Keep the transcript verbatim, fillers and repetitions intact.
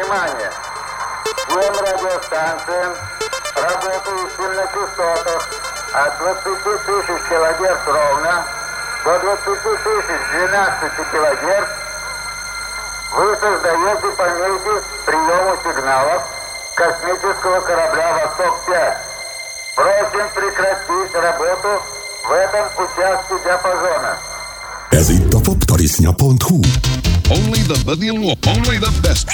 Внимание! Всем радиостанциям, работающим на частотах от двадцати тысяч килогерц ровно до двадцати тысяч двенадцати килогерц вы создаете помехи приему сигналов космического корабля «Восток-пять». Просим прекратить работу в этом участке диапазона. Ez itt a poptarisnya pont hu. Only the, only the best.